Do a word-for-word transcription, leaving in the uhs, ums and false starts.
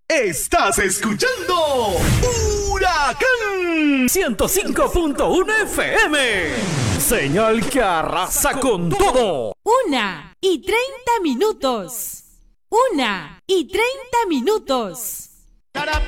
Estás escuchando Huracán ciento cinco punto uno F M. Señal que arrasa con todo. Una y treinta minutos. Una y treinta minutos.